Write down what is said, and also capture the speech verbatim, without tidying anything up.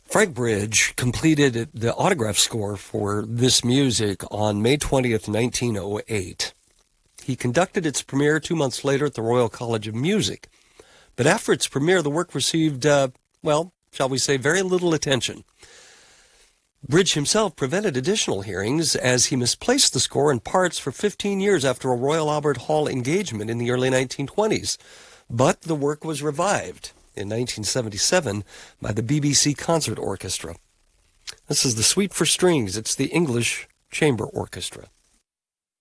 Frank Bridge completed the autograph score for this music on May twentieth, nineteen oh eight. He conducted its premiere two months later at the Royal College of Music. But after its premiere, the work received, uh, well, shall we say, very little attention. Bridge himself prevented additional hearings as he misplaced the score in parts for fifteen years after a Royal Albert Hall engagement in the early nineteen twenties. But the work was revived in nineteen seventy-seven by the B B C Concert Orchestra. This is the Suite for Strings. It's the English Chamber Orchestra.